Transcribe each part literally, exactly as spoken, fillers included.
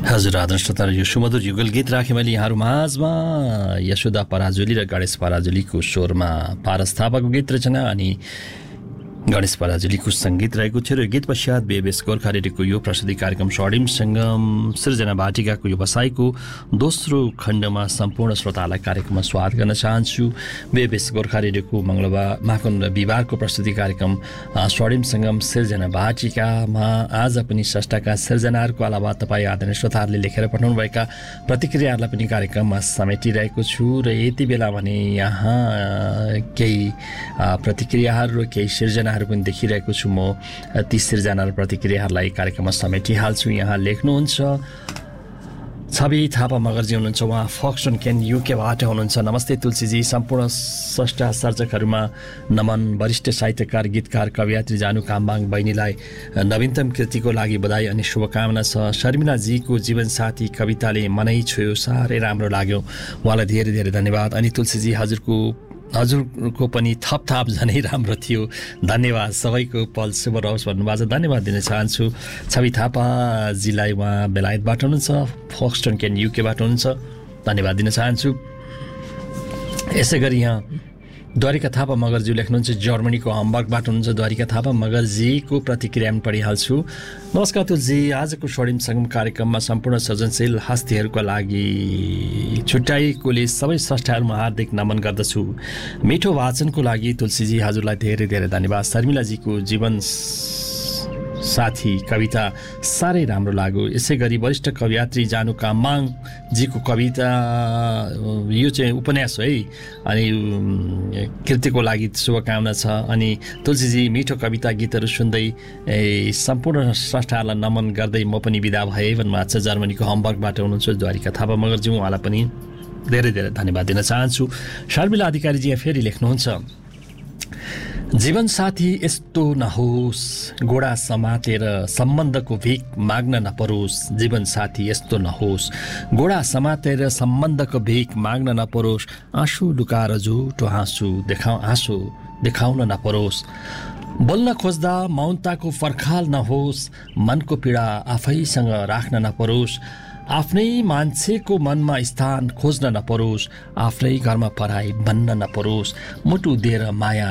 हजुर आदर्श श्रोता, यो सुमधुर युगल गीत राखेँ मैले यहाँहरू माझमा। यशोदा पराजुली र गणेश पराजुलीको स्वरमा पारस थापाको गीत रचना अनि गणेश पराजुलीको सङ्गीत रहेको थियो। र गीत पश्चात बेबेस गोर्खा रेडियोको यो प्रस्तुति कार्यक्रम स्वर्णिम सङ्गम सृजना भाटिकाको व्यवसायको दोस्रो खण्डमा सम्पूर्ण श्रोतालाई कार्यक्रममा स्वागत गर्न चाहन्छु। बेबेस गोर्खा रेडियोको मङ्गलबार माखन बिहिबारको प्रस्तुति कार्यक्रम स्वर्णिम सङ्गम सृजना भाटिकामा आज पनि स्रष्टाका सृजनाहरूको अलावा तपाईँ आदरणीय श्रोताहरूले लेखेर पठाउनुभएका प्रतिक्रियाहरूलाई पनि कार्यक्रममा समेटिरहेको छु। र यति बेला भने यहाँ केही प्रतिक्रियाहरू र केही सृजना पनि देखिरहेको छु। म ती सृजना र प्रतिक्रियाहरूलाई कार्यक्रममा समेटिहाल्छु। यहाँ लेख्नुहुन्छ छवि थापा मगर्जी हुनुहुन्छ, उहाँ फक्सन क्यान युकेबाट हुनुहुन्छ। नमस्ते तुलसीजी, सम्पूर्ण स्रष्टा सर्जकहरूमा नमन। वरिष्ठ साहित्यकार गीतकार कवियत्री जानु कामबाङ बहिनीलाई नवीनतम कृतिको लागि बधाई अनि शुभकामना छ। शर्मिलाजीको जीवनसाथी कविताले मनै छोयो, साह्रै राम्रो लाग्यो, उहाँलाई धेरै धेरै धन्यवाद। अनि तुलसीजी हजुरको हजुरको पनि थप थप झनै राम्रो थियो, धन्यवाद। सबैको पल शुभ रहोस् भन्नुभएको छ, धन्यवाद दिन चाहन्छु। छवि थापाजीलाई उहाँ बेलायतबाट हुनुहुन्छ, फक्सटन क्यान युकेबाट हुनुहुन्छ, धन्यवाद दिन चाहन्छु। यसै गरी यहाँ द्वारिका थापा मगर्जी लेख्नुहुन्छ, जर्मनीको हम्बर्गबाट हुनुहुन्छ। द्वारिका थापा मगर्जीको प्रतिक्रिया पनि पढिहाल्छु। नमस्कार तुलजी, आजको स्वर्णिम सङ्गम कार्यक्रममा सम्पूर्ण सृजनशील हस्तीहरूका लागि छुट्याएकोले सबै स्रष्टाहरूमा हार्दिक नमन गर्दछु। मिठो वाचनको लागि तुलसीजी हजुरलाई धेरै धेरै धन्यवाद। शर्मिलाजीको जीवन साथी कविता साह्रै राम्रो लाग्यो। यसै गरी वरिष्ठ कवियत्री जानु कामबाङजीको कविता, यो चाहिँ उपन्यास हो है, अनि कृतिको लागि शुभकामना छ। अनि तुलसीजी मिठो कविता गीतहरू सुन्दै सम्पूर्ण स्रष्टाहरूलाई नमन गर्दै म पनि बिदा भएँ भन्नुभएको छ। जर्मनीको हम्बर्गबाट हुनुहुन्छ द्वारिका थापा मगर्जी, उहाँलाई पनि धेरै धेरै धन्यवाद दिन चाहन्छु। शर्मिला अधिकारीजी यहाँ फेरि लेख्नुहुन्छ, जीवनसाथी यस्तो नहोस्, गोडा समातेर सम्बन्धको भिख माग्न नपरोस्। जीवनसाथी यस्तो नहोस्, गोडा समातेर सम्बन्धको भिख माग्न नपरोस्। आँसु लुकाएर झुटो हाँसु देखाउ आँसु देखाउन नपरोस्। बोल्न खोज्दा मौनताको पर्खाल नहोस्, मनको पीडा आफैसँग राख्न नपरोस्। आफ्नै मान्छेको मनमा स्थान खोज्न नपरोस्, आफ्नै घरमा पढाइ बन्न नपरोस्। मुटु दिएर माया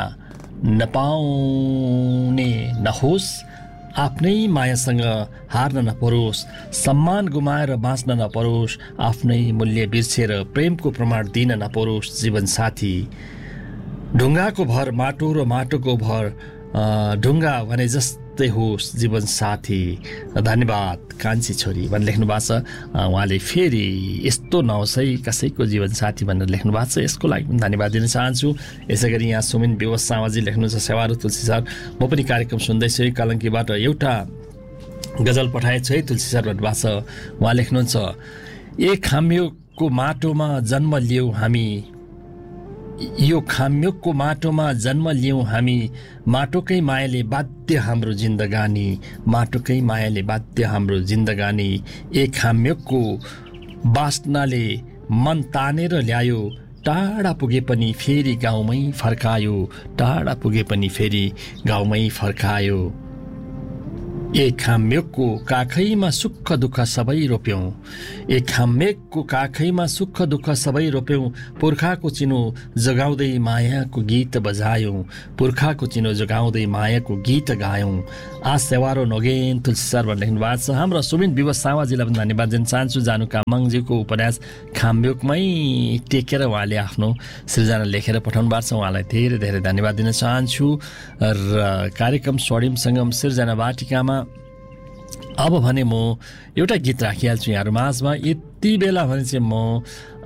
नपाउने नहोस्, आफ्नै मायासँग हार्न नपरोस्। सम्मान गुमाएर बाँच्न नपरोस्, आफ्नै मूल्य बिर्सेर प्रेमको प्रमाण दिन नपरोस्। जीवनसाथी ढुङ्गाको भर माटो र माटोको भर ढुङ्गा भने जस्तै होस्। जीवनसाथी धन्यवाद कान्छी छोरी भनेर लेख्नु भएको छ। उहाँले फेरि यस्तो नहोस् है कसैको जीवनसाथी भनेर लेख्नु भएको छ, यसको लागि पनि धन्यवाद दिन चाहन्छु। यसै गरी यहाँ सुमिन विवश सामाजी लेख्नुहुन्छ, सेवारु तुलसी सर, म पनि कार्यक्रम सुन्दैछु है, कालङ्कीबाट एउटा गजल पठाएछु है तुलसी सर भन्नुभएको छ। उहाँ लेख्नुहुन्छ, एक खाम्योको माटोमा जन्म लियौँ हामी, यो खाम्योकको माटोमा जन्म लियौँ हामी, माटोकै मायाले बाध्य हाम्रो जिन्दगानी, माटोकै मायाले बाध्य हाम्रो जिन्दगानी। एक खाम्योकको बासनाले मन तानेर ल्यायो, टाढा पुगे पनि फेरि गाउँमै फर्कायो, टाढा पुगे पनि फेरि गाउँमै फर्कायो। एक खाम्योकको काखैमा सुख दुःख सबै रोप्यौँ, एक खाम्योकको काखैमा सुख दुःख सबै रोप्यौँ। पुर्खाको चिनो जगाउँदै मायाको गीत बजायौँ, पुर्खाको चिनो जगाउँदै मायाको गीत गायौँ। आज सेवारो नगेन तुलसी सर भनेर लेख्नु भएको छ। हाम्रो सुमिन विवश सामाजीलाई पनि धन्यवाद दिन चाहन्छु। जानु कामबाङजीको उपन्यास खाम्योकमै टेकेर उहाँले आफ्नो सृजना लेखेर पठाउनु भएको छ, उहाँलाई धेरै धेरै धन्यवाद दिन चाहन्छु। र कार्यक्रम स्वर्णिम सङ्गम सृजना वाटिकामा अब भने म एउटा गीत राखिहाल्छु यहाँहरू माझमा। यति बेला भने चाहिँ म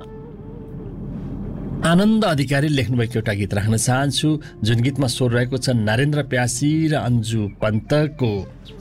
आनन्द अधिकारी लेख्नुभएको एउटा गीत राख्न चाहन्छु, जुन गीतमा स्वर रहेको छ नरेन्द्र प्यासी र अन्जु पन्तको।